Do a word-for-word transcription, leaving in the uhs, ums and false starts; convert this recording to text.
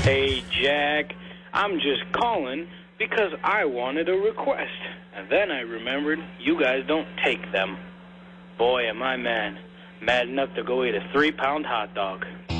Hey, Jack, I'm just calling because I wanted a request. And then I remembered you guys don't take them. Boy, am I mad. Mad enough to go eat a three-pound hot dog.